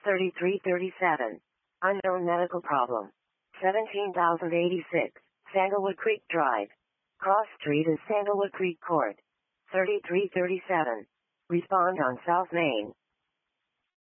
3337. Unknown medical problem. 17,086. Sandalwood Creek Drive. Cross Street and Sandalwood Creek Court. 3337. Respond on South Main.